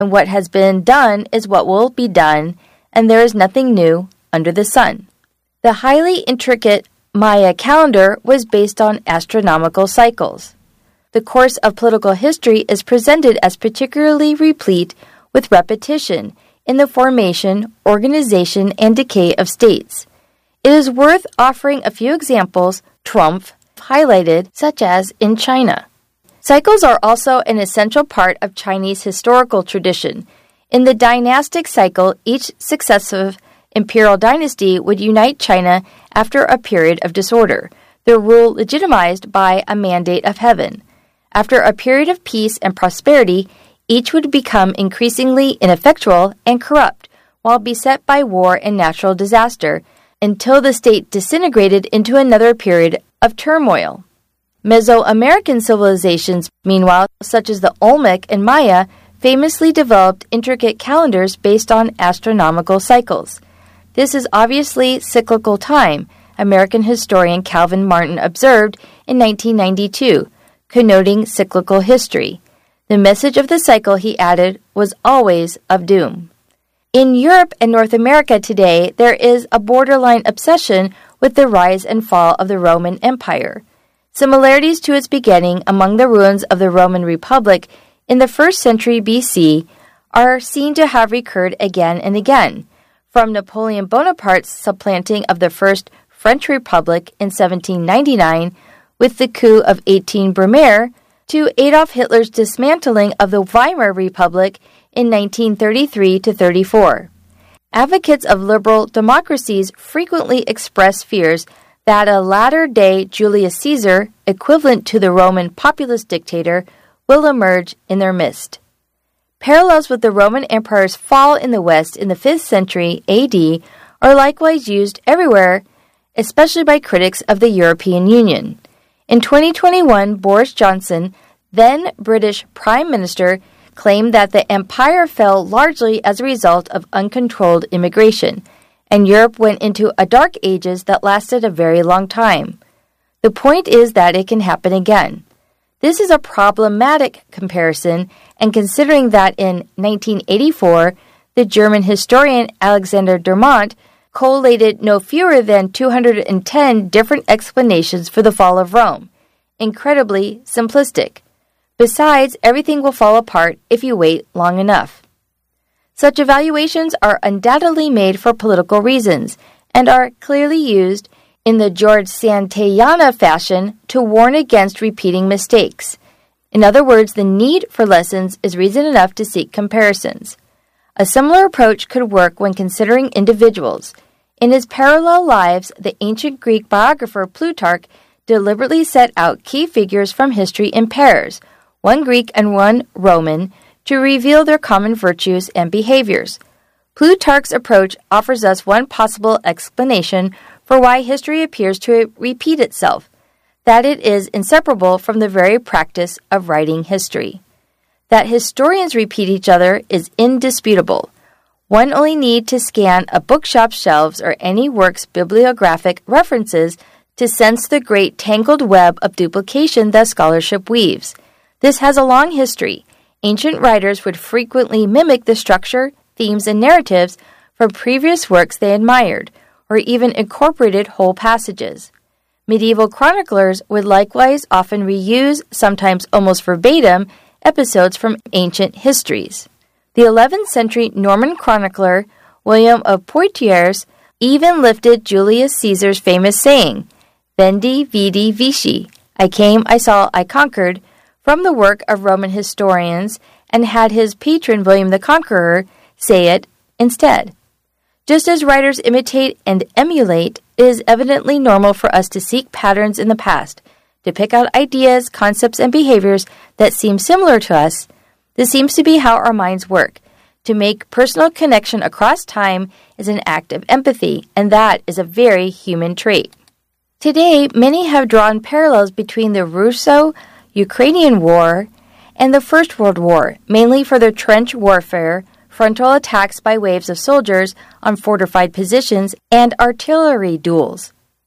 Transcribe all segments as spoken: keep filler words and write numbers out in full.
and what has been done is what will be done, and there is nothing new under the sun. The highly intricate Maya calendar was based on astronomical cycles. The course of political history is presented as particularly replete with repetition in the formation, organization, and decay of states. It is worth offering a few examples, Trumpf highlighted, such as in China. Cycles are also an essential part of Chinese historical tradition. In the dynastic cycle, each successive imperial dynasty would unite China after a period of disorder, their rule legitimized by a mandate of heaven. After a period of peace and prosperity, each would become increasingly ineffectual and corrupt, while beset by war and natural disaster, until the state disintegrated into another period of turmoil. Mesoamerican civilizations, meanwhile, such as the Olmec and Maya, famously developed intricate calendars based on astronomical cycles. This is obviously cyclical time, American historian Calvin Martin observed in nineteen ninety-two, connoting cyclical history. The message of the cycle, he added, was always of doom. In Europe and North America today, there is a borderline obsession with the rise and fall of the Roman Empire. Similarities to its beginning among the ruins of the Roman Republic in the first century B C are seen to have recurred again and again, from Napoleon Bonaparte's supplanting of the First French Republic in seventeen ninety-nine with the coup of eighteen Brumaire to Adolf Hitler's dismantling of the Weimar Republic in nineteen thirty-three to thirty-four. Advocates of liberal democracies frequently express fears that a latter-day Julius Caesar, equivalent to the Roman populist dictator, will emerge in their midst. Parallels with the Roman Empire's fall in the West in the fifth century A D are likewise used everywhere, especially by critics of the European Union. In twenty twenty-one, Boris Johnson, then British Prime Minister, claimed that the empire fell largely as a result of uncontrolled immigration, and Europe went into a dark ages that lasted a very long time. The point is that it can happen again. This is a problematic comparison, and considering that in nineteen eighty-four, the German historian Alexander Dermont collated no fewer than two hundred ten different explanations for the fall of Rome. Incredibly simplistic. Besides, everything will fall apart if you wait long enough. Such evaluations are undoubtedly made for political reasons and are clearly used in the George Santayana fashion to warn against repeating mistakes. In other words, the need for lessons is reason enough to seek comparisons. A similar approach could work when considering individuals. In his Parallel Lives, the ancient Greek biographer Plutarch deliberately set out key figures from history in pairs, one Greek and one Roman, to reveal their common virtues and behaviors. Plutarch's approach offers us one possible explanation for why history appears to repeat itself, that it is inseparable from the very practice of writing history. That historians repeat each other is indisputable. One only need to scan a bookshop's shelves or any work's bibliographic references to sense the great tangled web of duplication that scholarship weaves. This has a long history. Ancient writers would frequently mimic the structure, themes, and narratives from previous works they admired, or even incorporated whole passages. Medieval chroniclers would likewise often reuse, sometimes almost verbatim, episodes from ancient histories. The eleventh century Norman chronicler William of Poitiers even lifted Julius Caesar's famous saying, Vendi, vidi, vici, I came, I saw, I conquered, from the work of Roman historians, and had his patron William the Conqueror say it instead. Just as writers imitate and emulate, it is evidently normal for us to seek patterns in the past, to pick out ideas, concepts, and behaviors that seem similar to us. This seems to be how our minds work. To make personal connection across time is an act of empathy, and that is a very human trait. Today, many have drawn parallels between the Russo-Ukrainian War and the First World War, mainly for their trench warfare, frontal attacks by waves of soldiers on fortified positions, and artillery duels.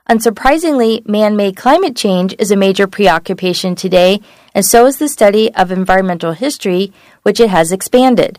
Unsurprisingly, man-made climate change is a major preoccupation today, and so is the study of environmental history, which it has expanded.